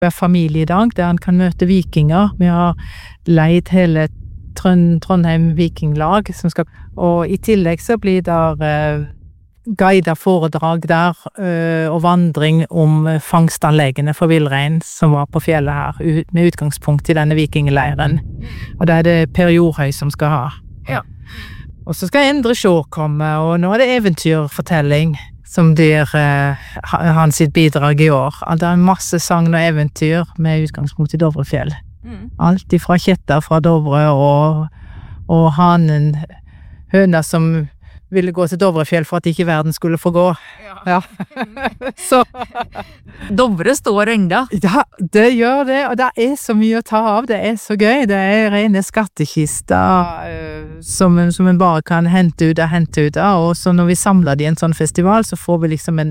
familiedag der en kan møte vikinger. Vi har leid hele Trondheim Vikinglag, og i tillegg så blir der guidet foredrag der, og vandring om fangstanleggene for villrein som var på fjellet her, med utgangspunkt i denne vikingleiren. Og det det Per Jorhøy som skal ha. Ja. Og så skal Endre Sjå komme, og nå det eventyrfortelling som blir hans sitt bidrag i år. Det masse sagn og eventyr med utgangspunkt i Dovrefjell. Alt ifra kjetter fra Dovre og hanen, høna som ville gå til Dovrefjell for at ikke verden skulle få gå. Ja. Så Dovre står enda. Ja, det gjør det, og det så mye å ta av. Det så gøy. Det rene skattekister som en bare kan hente ut av, og så når vi samler det i en sånn festival, så får vi liksom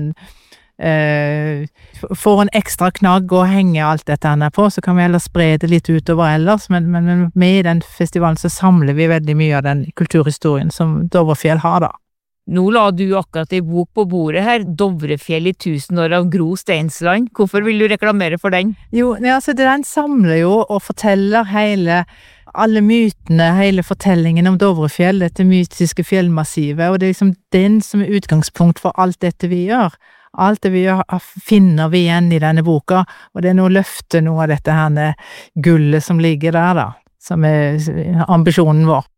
får en ekstra knagg og henge alt dette her på, så kan vi ellers spre det litt utover ellers, men med i den festivalen så samler vi veldig mye av den kulturhistorien som Dovrefjell har da. Nå la du akkurat en bok på bordet her, Dovrefjell i 1000 år av Gro Steinsland. Hvorfor vil du reklamere for den? Jo, altså den samler jo og forteller alle mytene, hele fortellingen om Dovrefjell, dette mytiske fjellmassivet, og det liksom den som utgangspunkt for alt dette vi gjør. Alt det vi gjør finner vi igjen i denne boka, og det nå løfter noe av dette her gullet som ligger der da, som ambisjonen vår.